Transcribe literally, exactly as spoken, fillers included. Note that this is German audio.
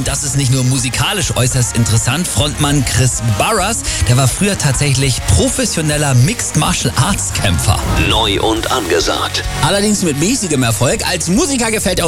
Und das ist nicht nur musikalisch äußerst interessant. Frontmann Chris Burrus, der war früher tatsächlich professioneller Mixed Martial Arts Kämpfer. Neu und angesagt. Allerdings mit mäßigem Erfolg. Als Musiker gefällt er